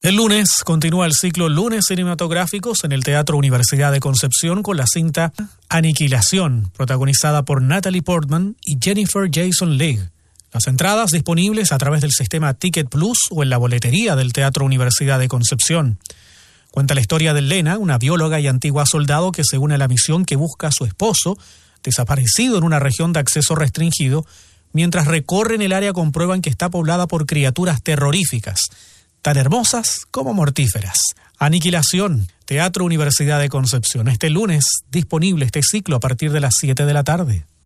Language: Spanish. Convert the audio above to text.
El lunes continúa el ciclo Lunes Cinematográficos en el Teatro Universidad de Concepción con la cinta Aniquilación, protagonizada por Natalie Portman y Jennifer Jason Leigh. Las entradas disponibles a través del sistema Ticket Plus o en la boletería del Teatro Universidad de Concepción. Cuenta la historia de Lena, una bióloga y antigua soldado que se une a la misión que busca a su esposo, desaparecido en una región de acceso restringido. Mientras recorren el área comprueban que está poblada por criaturas terroríficas, tan hermosas como mortíferas. Aniquilación, Teatro Universidad de Concepción. Este lunes disponible este ciclo a partir de las 7 de la tarde.